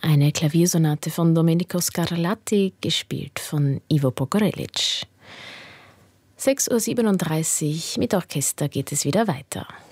Eine Klaviersonate von Domenico Scarlatti, gespielt von Ivo Pogorelic. 6:37 Uhr mit Orchester geht es wieder weiter.